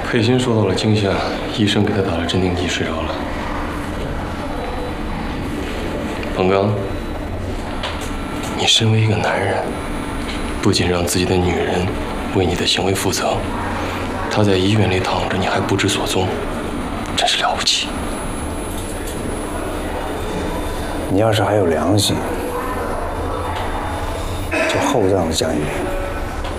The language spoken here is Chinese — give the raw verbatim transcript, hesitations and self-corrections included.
佩欣受到了惊吓，医生给她打了镇定剂，睡着了。彭刚，你身为一个男人，不仅让自己的女人为你的行为负责，她在医院里躺着，你还不知所踪，真是了不起。 你要是还有良心，就厚葬了江雨。